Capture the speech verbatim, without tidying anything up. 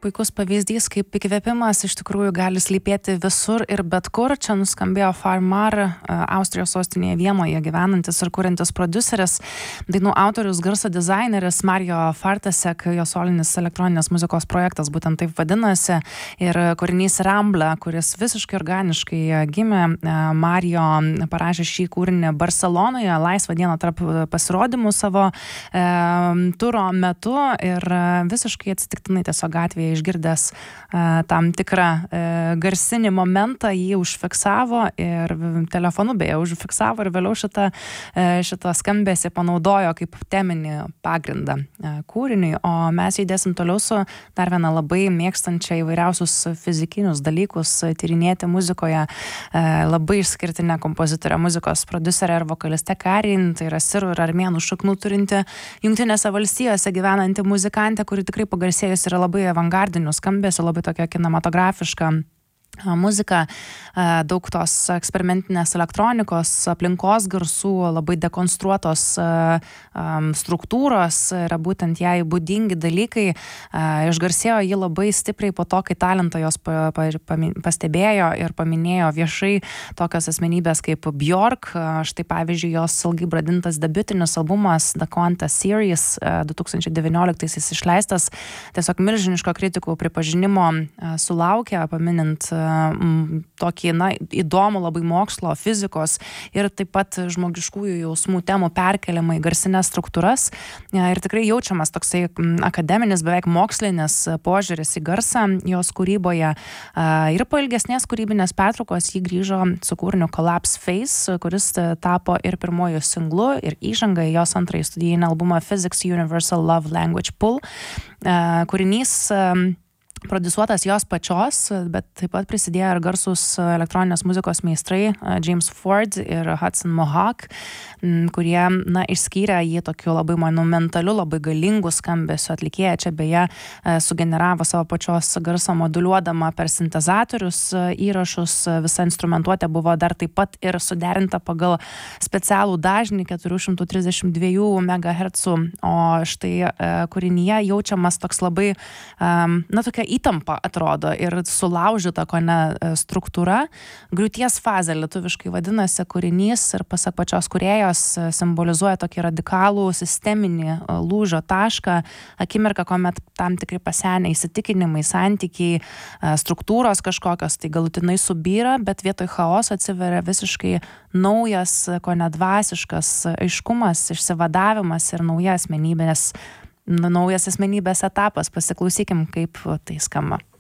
puikus pavyzdys, kaip įkvėpimas iš tikrųjų gali slypėti visur ir bet kur. Čia nuskambėjo Farmar, Austrijos sostinėje Vienoje gyvenantis ir kuriantis prodiuseris, dainų autorius, garso dizaineris Mario Fartasek, jo solinis elektroninės muzikos projektas būtent taip vadinasi, ir kūrinys Rambla, kuris visiškai organiškai gimė. Mario parašė šį kūrinį Barcelonoje, laisvą dieną tarp pasirodymų savo e, turo metu ir visiškai atsitiktinai tiesiog gatvėje išgirdęs uh, tam tikrą uh, garsinį momentą, jį užfiksavo ir telefonu beje užfiksavo ir vėliau šitą, uh, šitą skambesį panaudojo kaip teminį pagrindą uh, kūriniui, o mes judėsim toliau su dar viena labai mėgstančia įvairiausius fizikinius dalykus tyrinėti muzikoje, uh, labai išskirtinė kompozitorė, muzikos prodiuserė ir vokalistė Karin, tai yra sirų ir armėnų šaknų turinti Jungtinėse valstijose gyvenanti muzikantė, kuri tikrai pagarsėjus yra labai avangardinių skambesių, labai tokia kinematografiška muzika, daug tos eksperimentinės elektronikos, aplinkos garsų, labai dekonstruotos struktūros, yra būtent jai būdingi dalykai. Išgarsėjo ji labai stipriai po to, kai talentą jos pastebėjo ir paminėjo viešai tokios asmenybės kaip Björk. Štai pavyzdžiui, jos ilgai bradintas debiutinis albumas The Quanta Series du tūkstančiai devynioliktaisiais išleistas, tiesiog milžiniško kritikų pripažinimo sulaukė, paminint tokį, na, įdomų labai mokslo, fizikos ir taip pat žmogiškųjų jausmų temų perkeliamą į garsinės struktūras. Ir tikrai jaučiamas toksai akademinis, beveik mokslinis požiūris į garsą jos kūryboje. Ir po ilgesnės kūrybinės pertraukos jį grįžo su kūriniu Collapse Phase, kuris tapo ir pirmojų singlu, ir įžanga į jos antrąjį studijinį albumą Physics Universal Love Language Pool. Kūrinys prodiusuotas jos pačios, bet taip pat prisidėjo ir garsus elektroninės muzikos meistrai James Ford ir Hudson Mohawk, kurie, na, išskyrė jį tokiu labai monumentaliu, labai galingu skambesiu. Atlikėja čia beje sugeneravo savo pačios garsą moduliuodama per sintezatorius įrašus. Visa instrumentuotė buvo dar taip pat ir suderinta pagal specialų dažnį keturi šimtai trisdešimt dva megahercų, o štai kūrinyje jaučiamas toks labai, na, tokia įtampa atrodo ir sulaužyta kone struktūra. Griūties fazė lietuviškai vadinasi kūrinys ir pasak pačios kūrėjos simbolizuoja tokį radikalų sisteminį lūžio tašką, akimirką, kuomet tam tikri pasenę įsitikinimai, santykiai, struktūros kažkokios tai galutinai subyra, bet vietoj chaoso atsiveria visiškai naujas, kone dvasiškas aiškumas, išsivadavimas ir nauja asmenybės naujas asmenybės etapas. Pasiklausykim, kaip tai skamba.